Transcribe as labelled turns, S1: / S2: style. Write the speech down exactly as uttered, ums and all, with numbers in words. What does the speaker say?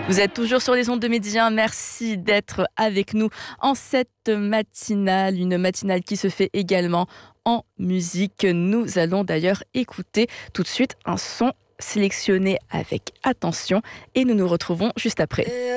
S1: Vous êtes toujours sur les ondes de Médien. Merci d'être avec nous en cette matinale, une matinale qui se fait également en musique. Nous allons d'ailleurs écouter tout de suite un son sélectionné avec attention et nous nous retrouvons juste après.